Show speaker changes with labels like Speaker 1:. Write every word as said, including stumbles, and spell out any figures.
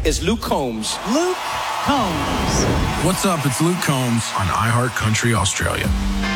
Speaker 1: is Luke Combs.
Speaker 2: Luke Combs.
Speaker 3: What's up? It's Luke Combs on iHeart Country Australia.